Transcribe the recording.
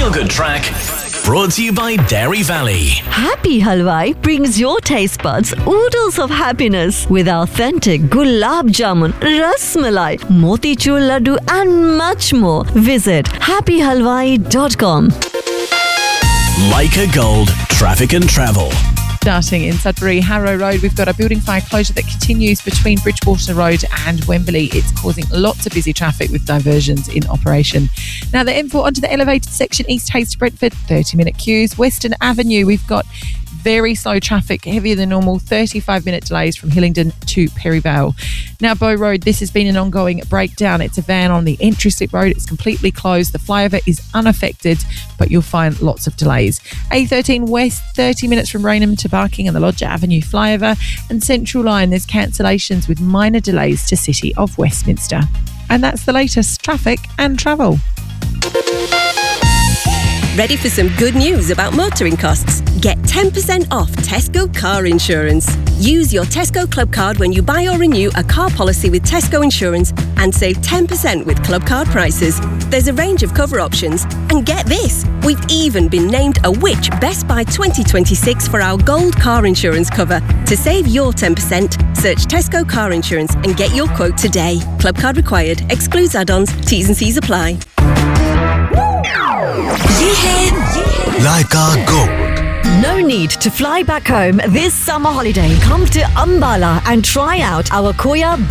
a good track. Brought to you by Dairy Valley. Happy Halwai brings your taste buds oodles of happiness with authentic gulab jamun, ras malai, motichur laddu and much more. Visit happyhalwai.com. Leica Gold Traffic and Travel. Starting in Sudbury, Harrow Road, we've got a building fire closure that continues between Bridgewater Road and Wembley. It's causing lots of busy traffic with diversions in operation. Now, the M4 onto the elevated section, East Hayes to Brentford, 30-minute queues. Western Avenue, we've got very slow traffic, heavier than normal, 35-minute delays from Hillingdon to Perryvale. Now, Bow Road, this has been an ongoing breakdown. It's a van on the entry slip road. It's completely closed. The flyover is unaffected, but you'll find lots of delays. A13 West, 30 minutes from Raynham to Barking and the Lodger Avenue flyover. And Central Line, there's cancellations with minor delays to City of Westminster. And that's the latest traffic and travel. Ready for some good news about motoring costs? Get 10% off Tesco car insurance. Use your Tesco Club card when you buy or renew a car policy with Tesco Insurance and save 10% with Club card prices. There's a range of cover options. And get this, we've even been named a Which Best Buy 2026 for our gold car insurance cover. To save your 10%, search Tesco car insurance and get your quote today. Club card required. Excludes add-ons. T's and C's apply. Leica Gold. No need to fly back home this summer holiday. Come to Ambala and try out our Koya